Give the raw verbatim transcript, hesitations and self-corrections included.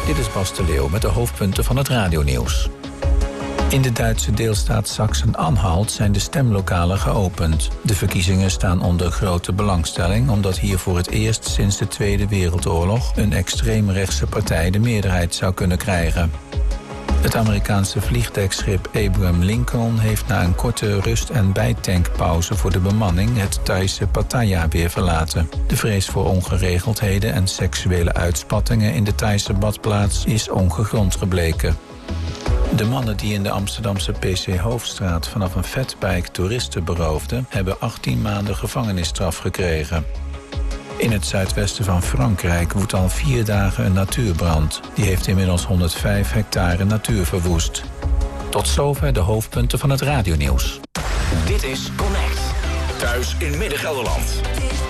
Dit is Bas de Leeuw met de hoofdpunten van het radionieuws. In de Duitse deelstaat Sachsen-Anhalt zijn de stemlokalen geopend. De verkiezingen staan onder grote belangstelling, omdat hier voor het eerst sinds de Tweede Wereldoorlog een extreemrechtse partij de meerderheid zou kunnen krijgen. Het Amerikaanse vliegdekschip Abraham Lincoln heeft na een korte rust- en bijtankpauze voor de bemanning het Thaise Pattaya weer verlaten. De vrees voor ongeregeldheden en seksuele uitspattingen in de Thaise badplaats is ongegrond gebleken. De mannen die in de Amsterdamse P C Hoofdstraat vanaf een fatbike toeristen beroofden, hebben achttien maanden gevangenisstraf gekregen. In het zuidwesten van Frankrijk woedt al vier dagen een natuurbrand. Die heeft inmiddels honderdvijf hectare natuur verwoest. Tot zover de hoofdpunten van het radionieuws. Dit is Connect. Thuis in Midden-Gelderland.